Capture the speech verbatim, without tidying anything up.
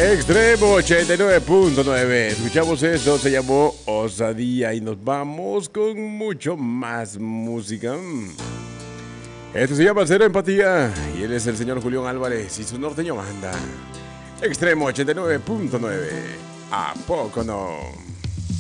Extremo ochenta y nueve punto nueve. Escuchamos esto, se llamó Osadía y nos vamos con mucho más música. Esto se llama Cero Empatía y él es el señor Julián Álvarez y su norteño banda. Extremo ochenta y nueve punto nueve. ¿A poco no?